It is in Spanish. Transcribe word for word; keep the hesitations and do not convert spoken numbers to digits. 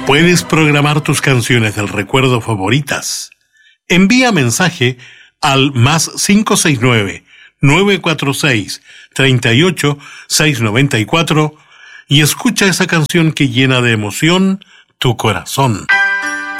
Puedes programar tus canciones del recuerdo favoritas. Envía mensaje al más cinco seis nueve, nueve cuatro seis, tres ocho, seis nueve cuatro y escucha esa canción que llena de emoción tu corazón.